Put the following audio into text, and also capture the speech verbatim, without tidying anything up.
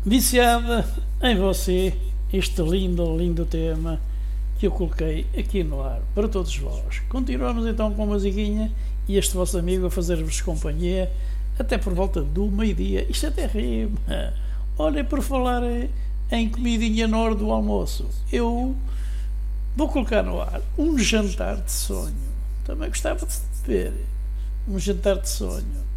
Viciada em você, este lindo, lindo tema que eu coloquei aqui no ar para todos vós. Continuamos então com a musiquinha e este vosso amigo a fazer-vos companhia até por volta do meio-dia. Isto até rima. Olha, por falar em comidinha na hora do almoço, eu vou colocar no ar um jantar de sonho. Também gostava de ver um jantar de sonho.